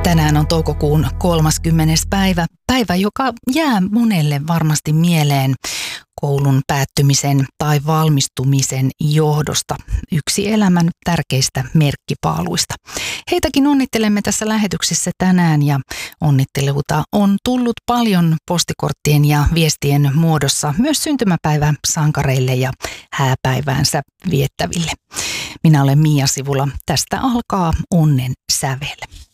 Tänään on toukokuun 30. päivä, joka jää monelle varmasti mieleen koulun päättymisen tai valmistumisen johdosta. Yksi elämän tärkeistä merkkipaaluista. Heitäkin onnittelemme tässä lähetyksessä tänään ja onnitteluita on tullut paljon postikorttien ja viestien muodossa myös syntymäpäivän sankareille ja hääpäiväänsä viettäville. Minä olen Mia Sivula. Tästä alkaa Onnen sävel.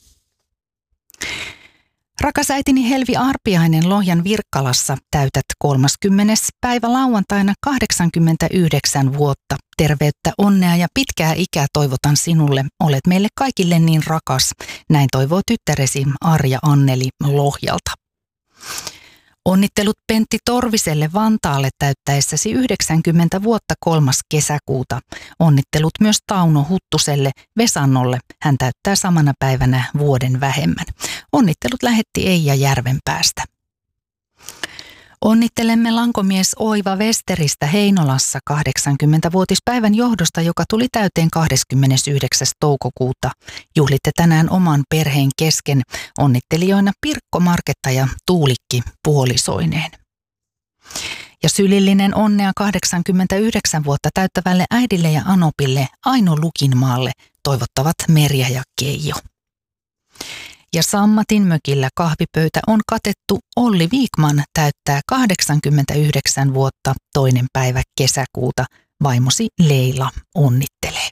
Rakas äitini Helvi Arpiainen Lohjan Virkkalassa täytät 30. päivä lauantaina 89 vuotta. Terveyttä, onnea ja pitkää ikää toivotan sinulle. Olet meille kaikille niin rakas. Näin toivoo tyttäresi Arja Anneli Lohjalta. Onnittelut Pentti Torviselle Vantaalle täyttäessäsi 90 vuotta 3. kesäkuuta. Onnittelut myös Tauno Huttuselle Vesannolle. Hän täyttää samana päivänä vuoden vähemmän. Onnittelut lähetti Eija Järvenpäästä. Onnittelemme lankomies Oiva Westeristä Heinolassa 80-vuotispäivän johdosta, joka tuli täyteen 29. toukokuuta. Juhlitte tänään oman perheen kesken. Onnittelijoina Pirkko Marketta ja Tuulikki puolisoineen. Ja sylillinen onnea 89 vuotta täyttävälle äidille ja Anopille Aino Lukinmaalle toivottavat Merja ja Keijo. Ja Sammatin mökillä kahvipöytä on katettu. Olli Viikman täyttää 89 vuotta 2. päivä kesäkuuta. Vaimosi Leila onnittelee.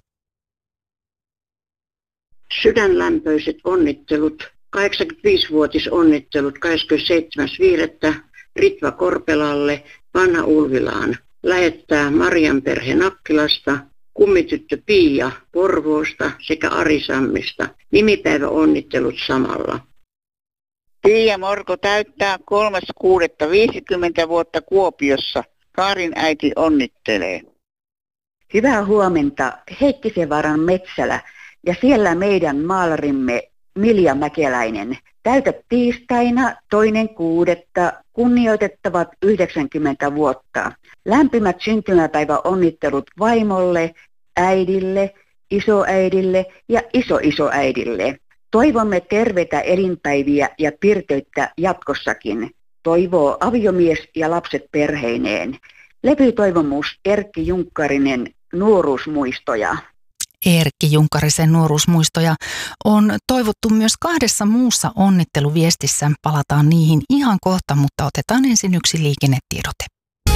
Sydänlämpöiset onnittelut, 85-vuotisonnittelut 27.5. Ritva Korpelalle Vanha Ulvilaan. Lähettää Marian perhe Nakkilasta, kummityttö Pia Porvoosta sekä Ari Sammista. Nimipäiväonnittelut samalla. Pia Morko täyttää 3.6.50 vuotta Kuopiossa. Kaarin äiti onnittelee. Hyvää huomenta Heikkisenvaran Metsälä ja siellä meidän maalarimme Milja Mäkeläinen. Täytät tiistaina 2.6. kunnioitettavat 90 vuotta. Lämpimät syntymäpäiväonnittelut vaimolle, äidille, isoäidille ja isoisoäidille. Toivomme terveitä elinpäiviä ja pirteyttä jatkossakin. Toivoo aviomies ja lapset perheineen. Levytoivomus Erkki Junkkarinen, nuoruusmuistoja. Erkki Junkkarisen nuoruusmuistoja on toivottu myös 2 muussa onnitteluviestissä. Palataan niihin ihan kohta, mutta otetaan ensin yksi liikennetiedote.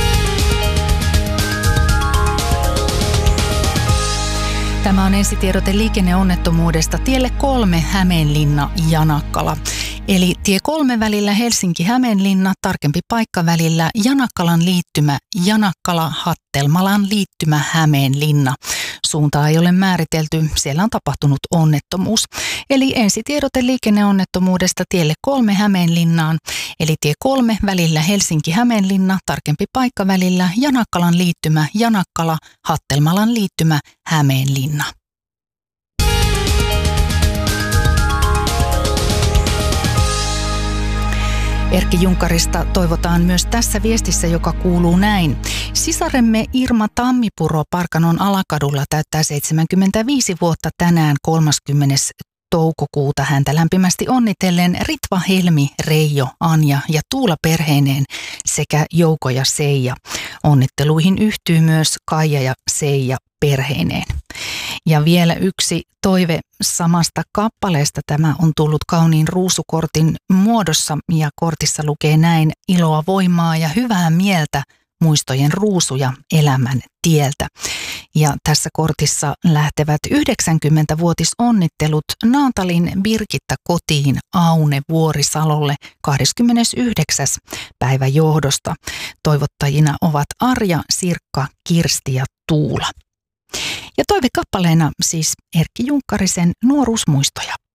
Tämä on ensitiedote liikenneonnettomuudesta tielle 3 Hämeenlinna-Janakkala. Eli tie 3 välillä Helsinki-Hämeenlinna, tarkempi paikka välillä Janakkalan liittymä Janakkala-Hattelmalan liittymä Hämeenlinna. Suuntaa ei ole määritelty, siellä on tapahtunut onnettomuus. Eli ensitiedote liikenneonnettomuudesta tielle 3 Hämeenlinnaan, eli tie 3 välillä Helsinki-Hämeenlinna, tarkempi paikka välillä Janakkalan liittymä Janakkala, Hattelmalan liittymä Hämeenlinna. Erkki Junkkarista toivotaan myös tässä viestissä, joka kuuluu näin. Sisaremme Irma Tammipuro Parkanon Alakadulla täyttää 75 vuotta tänään 30. toukokuuta. Häntä lämpimästi onnitellen Ritva, Helmi, Reijo, Anja ja Tuula perheineen sekä Jouko ja Seija. Onnitteluihin yhtyy myös Kaija ja Seija perheineen. Ja vielä yksi toive samasta kappaleesta. Tämä on tullut kauniin ruusukortin muodossa ja kortissa lukee näin: iloa, voimaa ja hyvää mieltä, muistojen ruusuja elämän tieltä. Ja tässä kortissa lähtevät 90-vuotisonnittelut Naantalin Birgitta kotiin Aune Vuorisalolle 29. päivä johdosta. Toivottajina ovat Arja, Sirkka, Kirsti ja Tuula. Ja toivekappaleena siis Erkki Junkkarisen nuoruusmuistoja.